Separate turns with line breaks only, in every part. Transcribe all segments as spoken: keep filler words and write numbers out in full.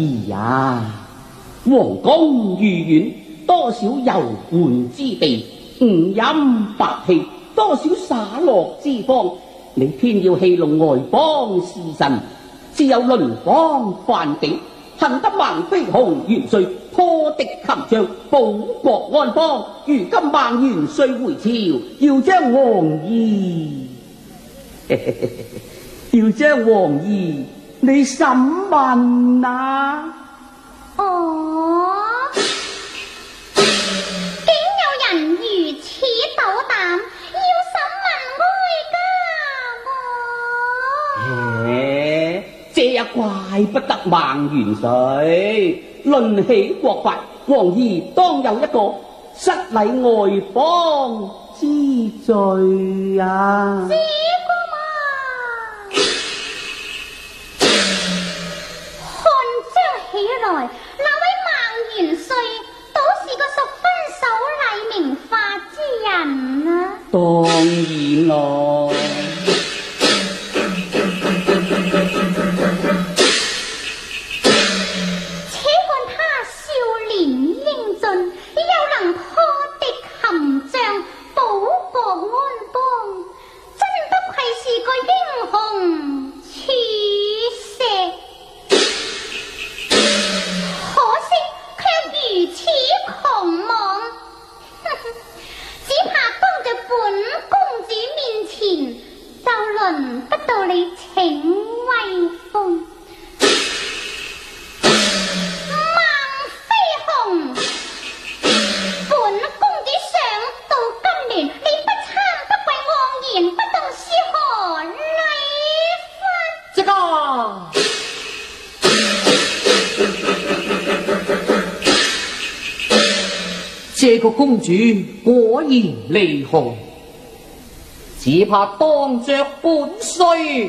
兒呀，皇宮御苑多少遊玩之地，五飲百戲多少灑樂之方，你偏要戲弄外邦士臣，自有鄰邦犯境，幸得孟飛鴻元帥破敵擒將，保國安邦。如今孟元帥回朝，要將王兒要將王兒你審問啊！
哦，竟有人如此斗膽，要審問哀家我。
誒，這也怪不得孟元帥。論起國法，王兒當有一個失禮外邦之罪啊！
這個嘛，看將起來，那位孟元帥倒是個十分守禮明法之人啊！
當然咯。
這個公主果然離紅，只怕當着本帥。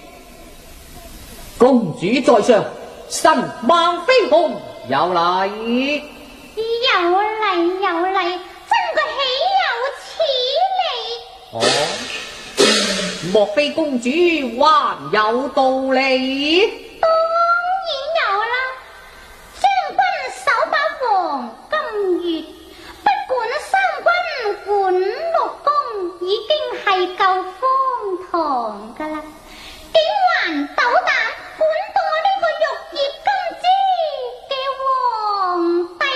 公主在上，臣孟飛鴻有禮。
有禮有禮，真個豈有此理！
哦，莫非公主還有道理？
當然有啦，將軍手把黃金月，不管三軍管六宮，已經係夠荒唐噶啦，竟還斗膽管到我呢個玉葉金枝嘅皇帝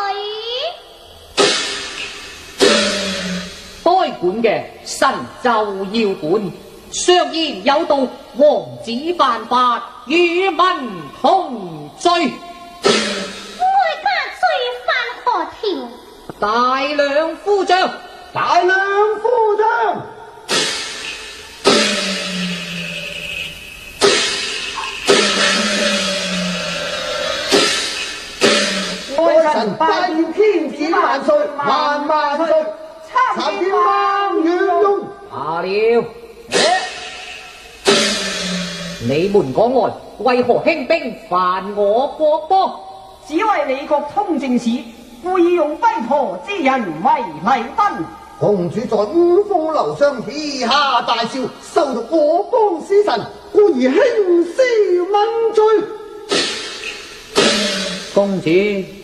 女？
該管嘅臣就要管，常言有道，王子犯法與民同罪。
哀家罪犯何條？
大量夫將，
大量夫將，
愛臣拜見天子萬歲，萬萬歲！參見孟元雍。
下了，你們港外為何興兵犯我國邦？
只為你國通政事，故意用跛陀之人為禮賓。
公主在五鳳樓上嬉下大笑，羞辱我邦使臣，故而興師問罪。
公主。